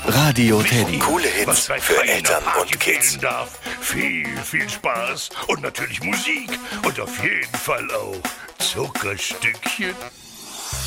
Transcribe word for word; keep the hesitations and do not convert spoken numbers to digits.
Radio Teddy. Coole Was Hits bei für keiner Eltern Party und Kids. fehlen darf. Viel, viel Spaß und natürlich Musik und auf jeden Fall auch Zuckerstückchen.